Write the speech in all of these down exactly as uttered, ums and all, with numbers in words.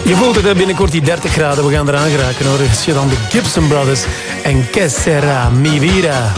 Je voelt het hè, binnenkort die dertig graden. We gaan eraan geraken hoor. Het is dan de Gibson Brothers en Que Sera Mi Vida.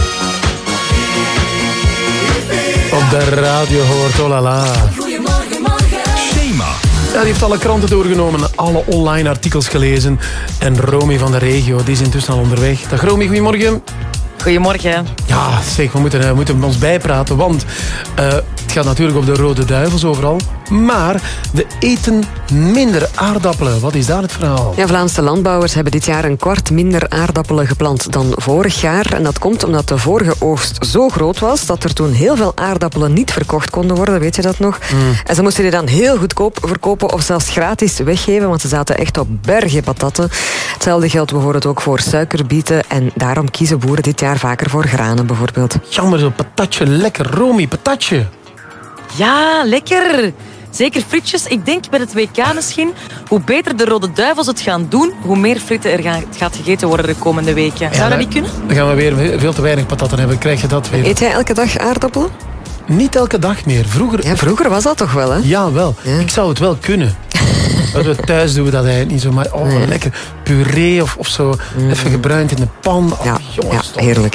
Op de radio hoort, oh la la. Goedemorgen, morgen. Shema. Ja, die heeft alle kranten doorgenomen, alle online artikels gelezen. En Romy van de regio, die is intussen al onderweg. Dag Romy, goedemorgen. Goedemorgen. Ja, zeg, we moeten, we moeten ons bijpraten, want uh, het gaat natuurlijk op de Rode Duivels overal. Maar we eten minder aardappelen. Wat is daar het verhaal? Ja, Vlaamse landbouwers hebben dit jaar een kwart minder aardappelen geplant dan vorig jaar. En dat komt omdat de vorige oogst zo groot was dat er toen heel veel aardappelen niet verkocht konden worden. Weet je dat nog? Mm. En ze moesten die dan heel goedkoop verkopen of zelfs gratis weggeven, want ze zaten echt op bergen patatten. Hetzelfde geldt bijvoorbeeld ook voor suikerbieten. En daarom kiezen boeren dit jaar vaker voor granen bijvoorbeeld. Jammer, zo'n patatje. Lekker, Romy, patatje. Ja, lekker. Zeker frietjes. Ik denk bij het W K misschien, hoe beter de Rode Duivels het gaan doen, hoe meer fritten er gaan, gaat gegeten worden de komende weken. Zou ja, dat niet kunnen? Dan gaan we weer veel te weinig patatten hebben. Krijg je dat weer? Eet jij elke dag aardappelen? Niet elke dag meer. Vroeger... Ja, vroeger was dat toch wel, hè? Ja, wel. Ja. Ik zou het wel kunnen. We thuis doen we dat eigenlijk niet zo. Maar oh, nee. Lekker puree of, of zo. Mm. Even gebruind in de pan. Oh, ja, jongens, ja, heerlijk.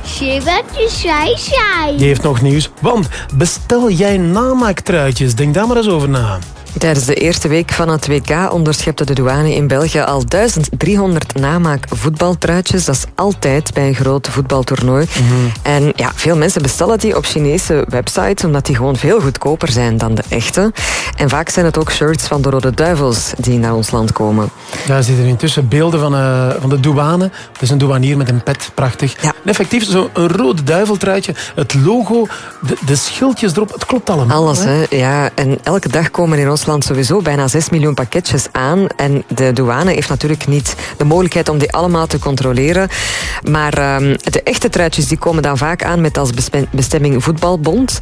Die heeft nog nieuws. Want bestel jij namaaktruitjes? Denk daar maar eens over na. Tijdens de eerste week van het W K onderschepte de douane in België al duizend driehonderd namaak voetbaltruitjes. Dat is altijd bij een groot voetbaltoernooi. Mm-hmm. En ja, veel mensen bestellen die op Chinese websites omdat die gewoon veel goedkoper zijn dan de echte. En vaak zijn het ook shirts van de Rode Duivels die naar ons land komen. Ja, er zitten intussen beelden van, uh, van de douane. Het is een douanier met een pet, prachtig. Ja. En effectief, zo'n Rode Duiveltruitje, het logo, de, de schildjes erop, het klopt allemaal. Alles, hè? hè? Ja. En elke dag komen in ons land sowieso bijna zes miljoen pakketjes aan. En de douane heeft natuurlijk niet de mogelijkheid om die allemaal te controleren. Maar um, de echte truitjes die komen dan vaak aan met als bestemming Voetbalbond.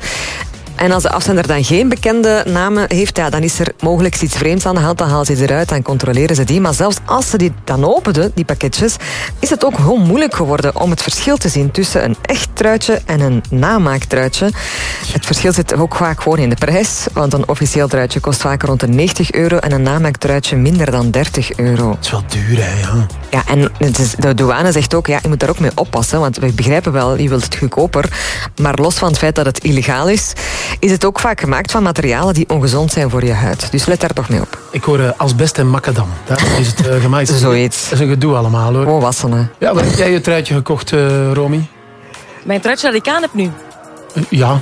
En als de afzender dan geen bekende namen heeft, ja, dan is er mogelijk iets vreemds aan de hand. Dan halen ze eruit, dan controleren ze die. Maar zelfs als ze die dan openden, die pakketjes, is het ook gewoon moeilijk geworden om het verschil te zien tussen een echt truitje en een namaaktruitje. Het verschil zit ook vaak gewoon in de prijs, want een officieel truitje kost vaak rond de negentig euro en een namaaktruitje minder dan dertig euro. Dat is wel duur, hè? Ja, ja en de douane zegt ook, ja, je moet daar ook mee oppassen, want we begrijpen wel, je wilt het goedkoper, maar los van het feit dat het illegaal is, is het ook vaak gemaakt van materialen die ongezond zijn voor je huid. Dus let daar toch mee op. Ik hoor uh, asbest en macadam. Daar is het uh, gemaakt. Zoiets. Dat is een gedoe allemaal, hoor. Oh, wassen, hè. Ja, waar heb jij je truitje gekocht, uh, Romy? Mijn truitje dat ik aan heb nu. Uh, ja.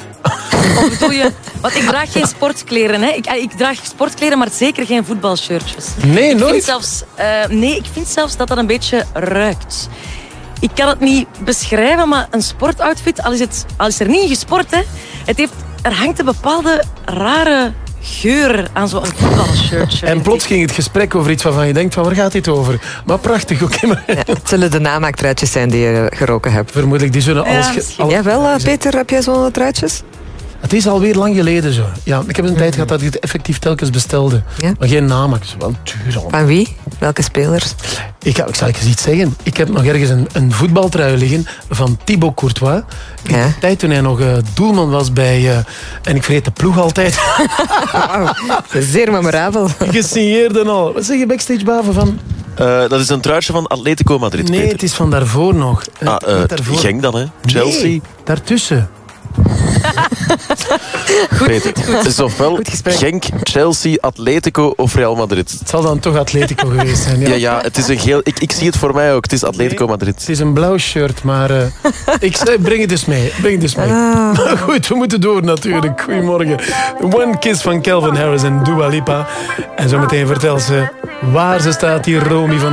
Of bedoel je... Want ik draag geen sportkleren, hè. Ik, ik draag sportkleren, maar zeker geen voetbalshirtjes. Nee, ik nooit? Vind zelfs, uh, nee, ik vind zelfs dat dat een beetje ruikt. Ik kan het niet beschrijven, maar een sportoutfit, al is, het, al is er niet in gesport, hè, het heeft... Er hangt een bepaalde rare geur aan zo'n voetbalshirtje. En plots ging het gesprek over iets waarvan je denkt, van waar gaat dit over? Maar prachtig, oké. Okay, maar... ja, het zullen de namaaktruitjes zijn die je geroken hebt. Vermoedelijk, die zullen alles... Ja, alles... Jij wel, uh, Peter, heb jij zo'n truitjes? Het is alweer lang geleden zo. Ja, ik heb een mm. tijd gehad dat ik het effectief telkens bestelde. Ja? Maar geen namaak, dat is wel duur. Van wie? Welke spelers? Ik, ik zal eens iets zeggen. Ik heb nog ergens een, een voetbaltrui liggen van Thibaut Courtois. In ja? de tijd toen hij nog uh, doelman was bij... Uh, en ik vergeet de ploeg altijd. Wow, zeer memorabel. Gesigneerd en al. Wat zeg je backstage, Baven, van... Uh, dat is een truitje van Atletico Madrid, Nee, Peter. het is van daarvoor nog. Ah, uh, daarvoor. Genk dan, hè? Chelsea. Nee, daartussen. Goed, Peter, goed, goed. het is ofwel Genk, Chelsea, Atletico of Real Madrid. Het zal dan toch Atletico geweest zijn. Ja, ja, ja het is een geel... Ik, ik zie het voor mij ook. Het is Atletico nee, Madrid. Het is een blauw shirt, maar... Uh, ik zei, breng het dus mee. Breng het dus mee. Ah. Maar goed, we moeten door natuurlijk. Goedemorgen. One Kiss van Calvin Harris en Dua Lipa. En zometeen vertelt ze waar ze staat, die Romy van